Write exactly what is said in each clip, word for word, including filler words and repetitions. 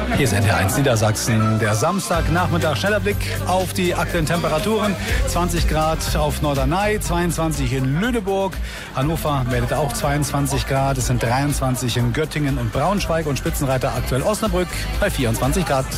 Hier ist N D R eins Niedersachsen. Der Samstagnachmittag. Schneller Blick auf die aktuellen Temperaturen. zwanzig Grad auf Norderney, zweiundzwanzig in Lüneburg. Hannover meldet auch zweiundzwanzig Grad. Es sind dreiundzwanzig in Göttingen und Braunschweig. Und Spitzenreiter aktuell Osnabrück bei vierundzwanzig Grad.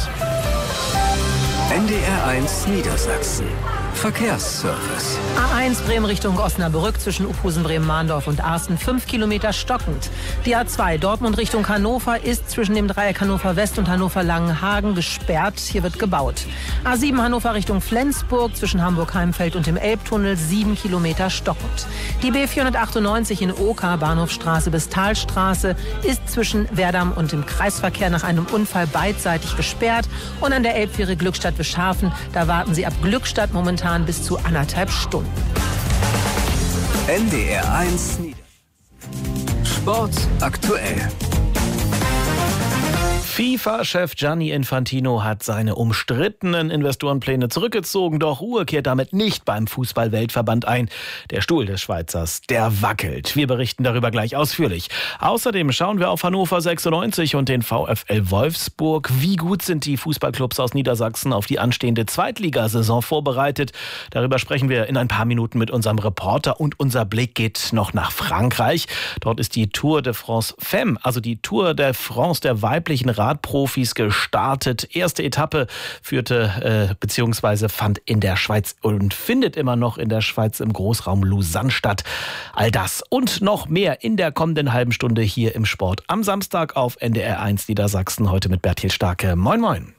N D R eins Niedersachsen. Verkehrsservice. A eins Bremen Richtung Osnabrück zwischen Uphusen, Bremen-Mahndorf und Arsten fünf Kilometer stockend. Die A zwei Dortmund Richtung Hannover ist zwischen dem Dreieck Hannover West und Hannover Langenhagen gesperrt. Hier wird gebaut. A sieben Hannover Richtung Flensburg zwischen Hamburg-Heimfeld und dem Elbtunnel sieben Kilometer stockend. Die B vierhundertachtundneunzig in Oka, Bahnhofstraße bis Talstraße, ist zwischen Werdam und dem Kreisverkehr nach einem Unfall beidseitig gesperrt. Und an der Elbfähre Glückstadt-Wischhafen, da warten Sie ab Glückstadt momentan bis zu anderthalb Stunden. N D R eins Niedersachsen. Sport aktuell. FIFA-Chef Gianni Infantino hat seine umstrittenen Investorenpläne zurückgezogen, doch Ruhe kehrt damit nicht beim Fußball-Weltverband ein. Der Stuhl des Schweizers, der wackelt. Wir berichten darüber gleich ausführlich. Außerdem schauen wir auf Hannover sechsundneunzig und den VfL Wolfsburg. Wie gut sind die Fußballclubs aus Niedersachsen auf die anstehende Zweitligasaison vorbereitet? Darüber sprechen wir in ein paar Minuten mit unserem Reporter und unser Blick geht noch nach Frankreich. Dort ist die Tour de France Femme, also die Tour de France der weiblichen Radprofis gestartet. Erste Etappe führte äh, bzw. fand in der Schweiz und findet immer noch in der Schweiz im Großraum Lausanne statt. All das und noch mehr in der kommenden halben Stunde hier im Sport am Samstag auf N D R eins Niedersachsen. Heute mit Bertil Starke. Moin moin.